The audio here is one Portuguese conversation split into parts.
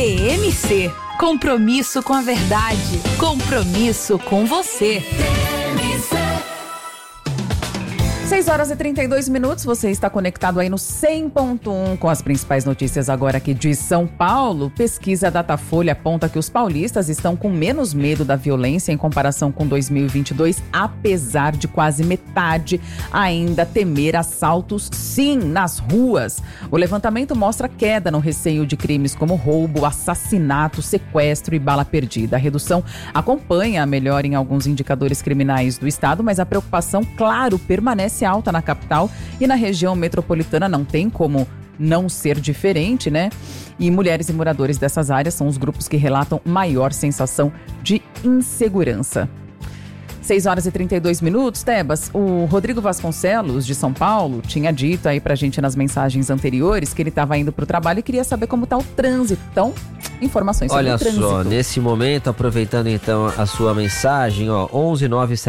TMC. Compromisso com a verdade. Compromisso com você. 6h32, você está conectado aí no 100.1 com as principais notícias agora aqui de São Paulo. Pesquisa Datafolha aponta que os paulistas estão com menos medo da violência em comparação com 2022, apesar de quase metade ainda temer assaltos, sim, nas ruas. O levantamento mostra queda no receio de crimes como roubo, assassinato, sequestro e bala perdida. A redução acompanha a melhora em alguns indicadores criminais do estado, mas a preocupação, claro, permanece alta na capital e na região metropolitana. Não tem como não ser diferente, né? E mulheres e moradores dessas áreas são os grupos que relatam maior sensação de insegurança. 6h32, Tebas. O Rodrigo Vasconcelos, de São Paulo, tinha dito aí pra gente nas mensagens anteriores que ele estava indo pro trabalho e queria saber como tá o trânsito. Então, informações sobre o trânsito. Olha só, nesse momento, aproveitando então a sua mensagem, 11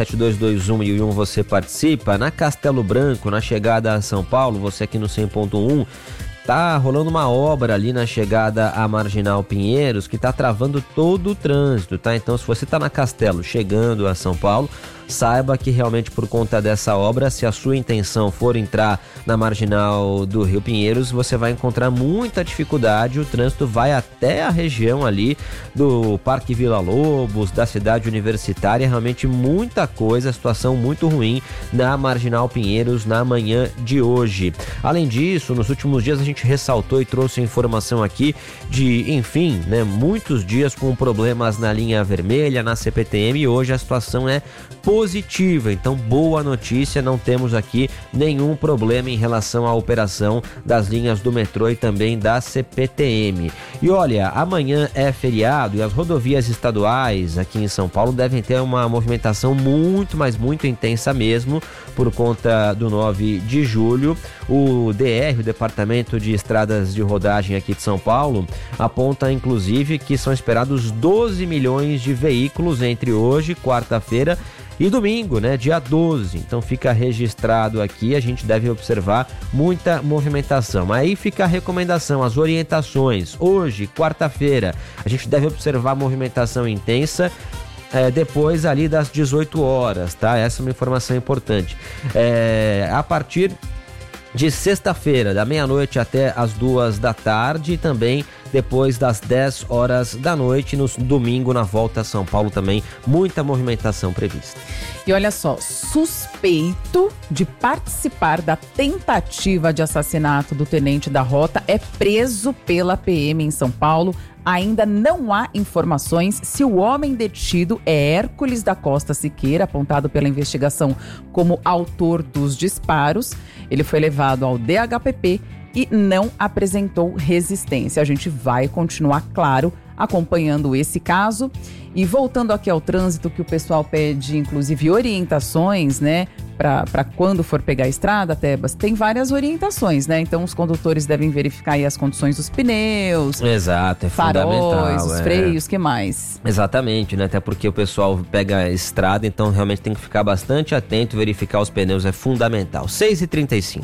97221 você participa. Na Castelo Branco, na chegada a São Paulo, você aqui no 100.1, tá rolando uma obra ali na chegada à Marginal Pinheiros que tá travando todo o trânsito, tá? Então, se você tá na Castelo chegando a São Paulo, saiba que realmente por conta dessa obra, se a sua intenção for entrar na Marginal do Rio Pinheiros, você vai encontrar muita dificuldade. O trânsito vai até a região ali do Parque Vila Lobos, da cidade universitária, realmente muita coisa, situação muito ruim na Marginal Pinheiros na manhã de hoje. Além disso, nos últimos dias a gente ressaltou e trouxe informação aqui de, enfim, né, muitos dias com problemas na linha vermelha, na CPTM, e hoje a situação é positiva. Então, boa notícia, não temos aqui nenhum problema em relação à operação das linhas do metrô e também da CPTM. E olha, amanhã é feriado e as rodovias estaduais aqui em São Paulo devem ter uma movimentação muito, mas muito intensa mesmo, por conta do 9 de julho. O DR, o Departamento de Estradas de Rodagem aqui de São Paulo, aponta inclusive que são esperados 12 milhões de veículos entre hoje, quarta-feira, e domingo, né, dia 12. Então fica registrado aqui, a gente deve observar muita movimentação. Aí fica a recomendação, as orientações. Hoje, quarta-feira, a gente deve observar movimentação intensa depois ali das 18 horas, tá? Essa é uma informação importante. A partir de sexta-feira, da meia-noite até as 2 da tarde, e também depois das 10 horas da noite, no domingo, na volta a São Paulo também, muita movimentação prevista. E olha só, suspeito de participar da tentativa de assassinato do tenente da Rota é preso pela PM em São Paulo. Ainda não há informações se o homem detido é Hércules da Costa Siqueira, apontado pela investigação como autor dos disparos. Ele foi levado ao DHPP e não apresentou resistência. A gente vai continuar, claro, acompanhando esse caso. E voltando aqui ao trânsito, que o pessoal pede, inclusive, orientações, né? Para quando for pegar a estrada, Tebas, tem várias orientações, né? Então, os condutores devem verificar aí as condições dos pneus. Exato, é faróis, fundamental. Os freios, que mais? Exatamente, né? Até porque o pessoal pega a estrada, então realmente tem que ficar bastante atento, verificar os pneus é fundamental. 6h35.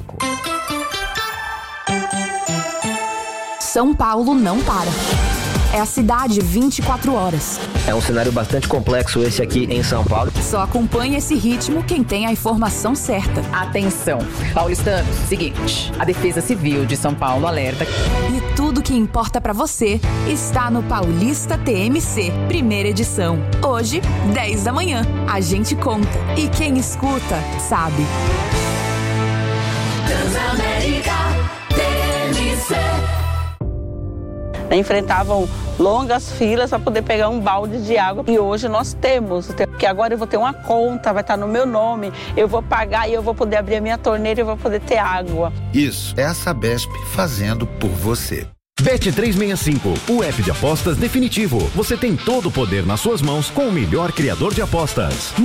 São Paulo não para. É a cidade 24 horas. É um cenário bastante complexo esse aqui em São Paulo. Só acompanha esse ritmo quem tem a informação certa. Atenção, paulistanos, seguinte, a Defesa Civil de São Paulo alerta. E tudo que importa pra você está no Paulista TMC, primeira edição. Hoje, 10 da manhã. A gente conta. E quem escuta, sabe. Transamérica TMC. Enfrentavam longas filas para poder pegar um balde de água. E hoje nós temos, porque agora eu vou ter uma conta, vai estar no meu nome, eu vou pagar e eu vou poder abrir a minha torneira e eu vou poder ter água. Isso é a Sabesp fazendo por você. Bet365, o app de apostas definitivo. Você tem todo o poder nas suas mãos com o melhor criador de apostas.